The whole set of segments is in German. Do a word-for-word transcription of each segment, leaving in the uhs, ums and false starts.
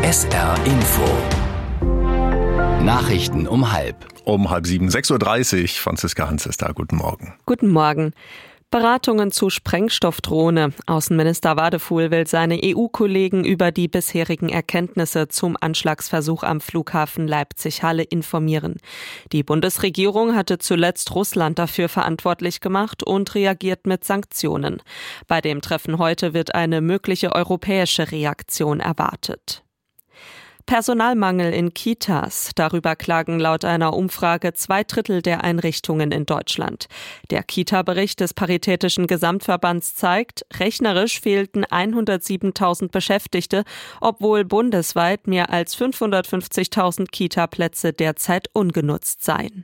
S R Info. Nachrichten um halb. Um halb sieben, sechs Uhr dreißig. Franziska Hans ist da. Guten Morgen. Guten Morgen. Beratungen zu Sprengstoffdrohne. Außenminister Wadefuhl will seine E U-Kollegen über die bisherigen Erkenntnisse zum Anschlagsversuch am Flughafen Leipzig-Halle informieren. Die Bundesregierung hatte zuletzt Russland dafür verantwortlich gemacht und reagiert mit Sanktionen. Bei dem Treffen heute wird eine mögliche europäische Reaktion erwartet. Personalmangel in Kitas. Darüber klagen laut einer Umfrage zwei Drittel der Einrichtungen in Deutschland. Der Kita-Bericht des Paritätischen Gesamtverbands zeigt, rechnerisch fehlten hundertsiebentausend Beschäftigte, obwohl bundesweit mehr als fünfhundertfünfzigtausend Kita-Plätze derzeit ungenutzt seien.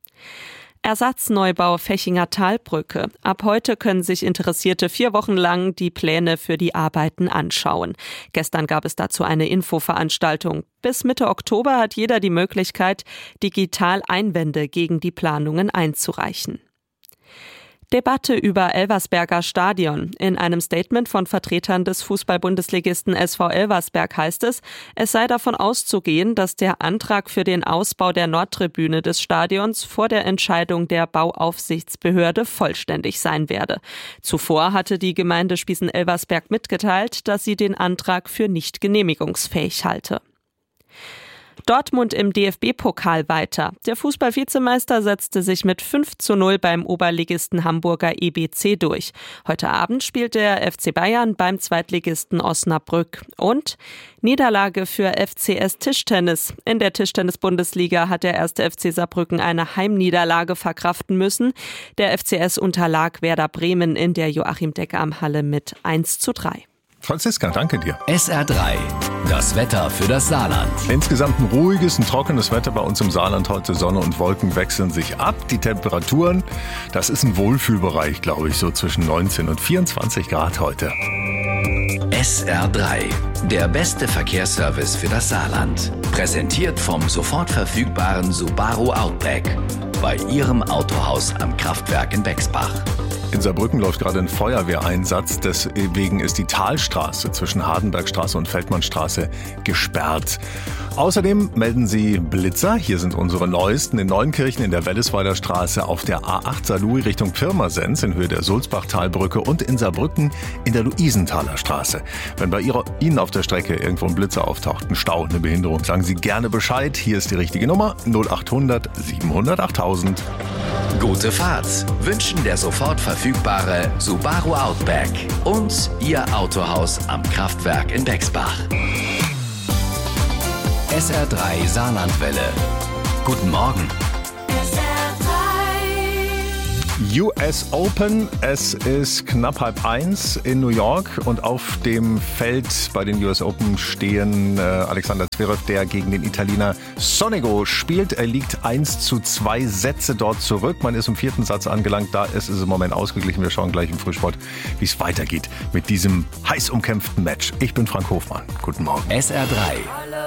Ersatzneubau Fechinger Talbrücke. Ab heute können sich Interessierte vier Wochen lang die Pläne für die Arbeiten anschauen. Gestern gab es dazu eine Infoveranstaltung. Bis Mitte Oktober hat jeder die Möglichkeit, digital Einwände gegen die Planungen einzureichen. Debatte über Elversberger Stadion. In einem Statement von Vertretern des Fußball-Bundesligisten S V Elversberg heißt es, es sei davon auszugehen, dass der Antrag für den Ausbau der Nordtribüne des Stadions vor der Entscheidung der Bauaufsichtsbehörde vollständig sein werde. Zuvor hatte die Gemeinde Spießen-Elversberg mitgeteilt, dass sie den Antrag für nicht genehmigungsfähig halte. Dortmund im D F B-Pokal weiter. Der Fußball-Vizemeister setzte sich mit fünf zu null beim Oberligisten Hamburger E B C durch. Heute Abend spielt der F C Bayern beim Zweitligisten Osnabrück. Und Niederlage für F C S Tischtennis. In der Tischtennis-Bundesliga hat der erste F C Saarbrücken eine Heimniederlage verkraften müssen. Der F C S unterlag Werder Bremen in der Joachim-Decker-Halle mit eins zu drei. Franziska, danke dir. S R drei, das Wetter für das Saarland. Insgesamt ein ruhiges, ein trockenes Wetter bei uns im Saarland heute. Sonne und Wolken wechseln sich ab. Die Temperaturen, das ist ein Wohlfühlbereich, glaube ich, so zwischen neunzehn und vierundzwanzig Grad heute. S R drei, der beste Verkehrsservice für das Saarland. Präsentiert vom sofort verfügbaren Subaru Outback. Bei Ihrem Autohaus am Kraftwerk in Bexbach. In Saarbrücken läuft gerade ein Feuerwehreinsatz, deswegen ist die Talstraße zwischen Hardenbergstraße und Feldmannstraße gesperrt. Außerdem melden sie Blitzer, hier sind unsere neuesten, in Neuenkirchen in der Wellesweiler Straße, auf der A acht Saarlouis Richtung Pirmasens in Höhe der Sulzbachtalbrücke und in Saarbrücken in der Luisenthaler Straße. Wenn bei ihrer, Ihnen auf der Strecke irgendwo ein Blitzer auftaucht, ein Stau, eine Behinderung, sagen Sie gerne Bescheid. Hier ist die richtige Nummer null achthundert siebenhundert achttausend. Gute Fahrt wünschen der sofort verfügbare Subaru Outback und Ihr Autohaus am Kraftwerk in Bexbach. S R drei Saarlandwelle. Guten Morgen. U S Open, es ist knapp halb eins in New York und auf dem Feld bei den U S Open stehen äh, Alexander Zverev, der gegen den Italiener Sonego spielt. Er liegt eins zu zwei Sätze dort zurück. Man ist im vierten Satz angelangt, da ist es im Moment ausgeglichen. Wir schauen gleich im Frühsport, wie es weitergeht mit diesem heiß umkämpften Match. Ich bin Frank Hofmann. Guten Morgen. S R drei.